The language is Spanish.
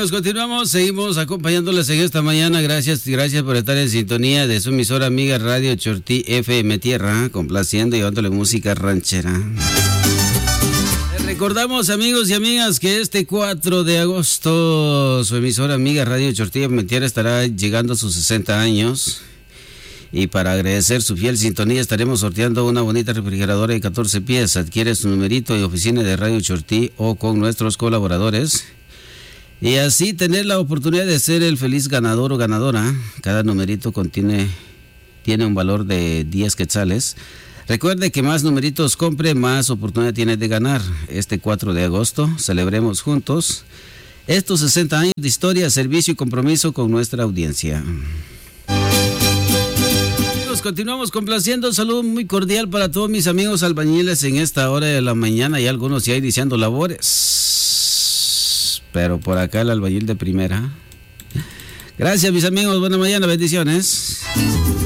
amigos, continuamos, seguimos acompañándoles en esta mañana. Gracias por estar en sintonía de su emisora amiga Radio Chortí FM Tierra, complaciendo y llevándole música ranchera. Les recordamos, amigos y amigas, que este 4 de agosto su emisora amiga Radio Chortí FM Tierra estará llegando a sus 60 años. Y para agradecer su fiel sintonía estaremos sorteando una bonita refrigeradora de 14 pies. Adquiere su numerito en oficina de Radio Chortí o con nuestros colaboradores. Y así tener la oportunidad de ser el feliz ganador o ganadora. Cada numerito tiene un valor de 10 quetzales. Recuerde que más numeritos compre, más oportunidad tiene de ganar. Este 4 de agosto celebremos juntos estos 60 años de historia, servicio y compromiso con nuestra audiencia. Continuamos complaciendo. Un saludo muy cordial para todos mis amigos albañiles en esta hora de la mañana y algunos ya iniciando labores. Pero por acá el albañil de primera. Gracias, mis amigos. Buena mañana. Bendiciones.